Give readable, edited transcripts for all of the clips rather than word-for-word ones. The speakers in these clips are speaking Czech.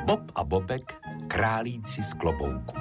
Bob a Bobek, králíci z klobouku.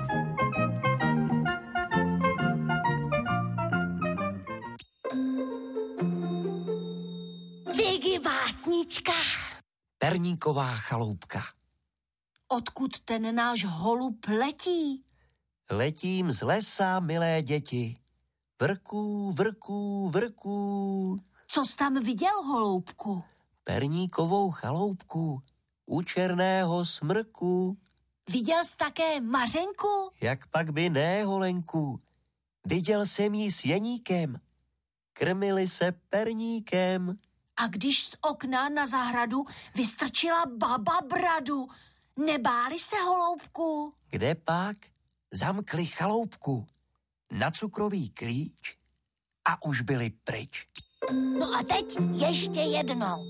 Vigi básnička. Perníková chaloupka. Odkud ten náš holub letí? Letím z lesa, milé děti. Vrků, vrků, vrků. Co jsi tam viděl, holoubku? Perníkovou chaloupku u černého smrku. Viděl jsi také Mařenku? Jak pak by ne, holenku. Viděl jsem jí s jeníkem. Krmili se perníkem. A když z okna na zahradu vystrčila baba bradu, nebáli se, holoubku? Kde pak? Zamkli chaloupku na cukrový klíč a už byli pryč. No a teď ještě jednou.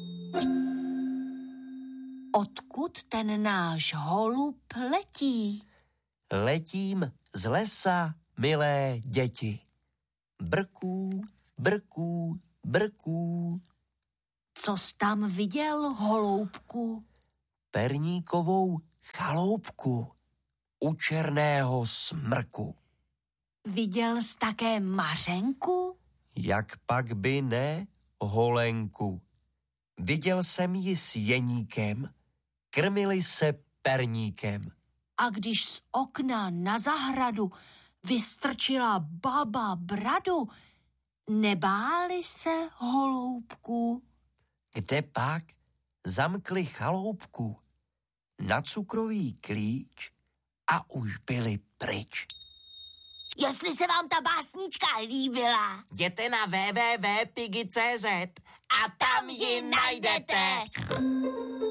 Odkud ten náš holub letí? Letím z lesa, milé děti. Brků, brků, brků. Co jsi tam viděl, holoubku? Perníkovou chaloupku u černého smrku. Viděl jsi také Mařenku? Jak pak by ne, holenku. Viděl jsem ji s jeníkem, krmili se perníkem. A když z okna na zahradu vystrčila baba bradu, nebáli se, holoubku? Kde pak? Zamkli chaloupku na cukrový klíč a už byli pryč. Jestli se vám ta básnička líbila, Jděte na www.pigi.cz a tam ji najdete.